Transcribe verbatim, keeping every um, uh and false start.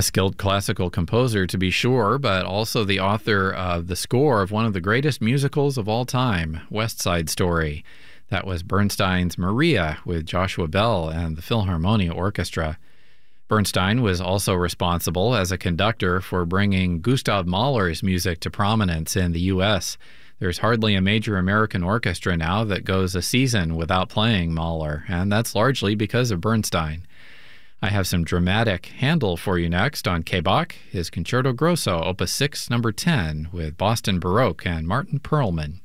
A skilled classical composer, to be sure, but also the author of the score of one of the greatest musicals of all time, West Side Story. That was Bernstein's Maria with Joshua Bell and the Philharmonia Orchestra. Bernstein was also responsible as a conductor for bringing Gustav Mahler's music to prominence in the U S. There's hardly a major American orchestra now that goes a season without playing Mahler, and that's largely because of Bernstein. I have some dramatic Handel for you next on K-Bach, his Concerto Grosso, Opus six, number ten, with Boston Baroque and Martin Perlman.